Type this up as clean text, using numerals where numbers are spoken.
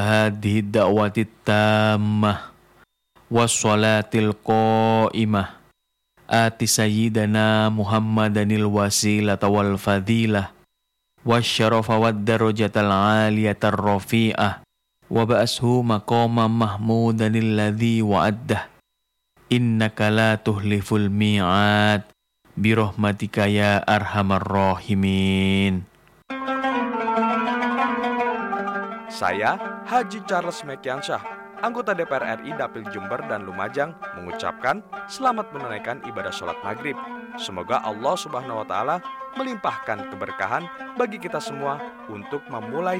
hadhihi da'wati tammah wassalatil qa'imah ati sayyidana Muhammadanil wasilata wal fadilah wasyarafa wad darajatal aliyatar rafi'ah wa ba'ashu maqama mahmudanil ladzi wa'addah innaka la tuhliful mi'ad birahmatika ya arhamar rahimin. Saya Haji Charles Mekiansyah, anggota DPR RI Dapil Jember dan Lumajang, mengucapkan selamat menunaikan ibadah sholat maghrib. Semoga Allah Subhanahu wa Ta'ala melimpahkan keberkahan bagi kita semua untuk memulai